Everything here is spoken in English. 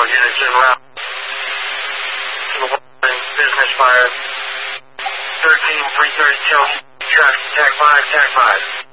units in route. Business fire. 13, 332. Traffic, tag 5, tag 5.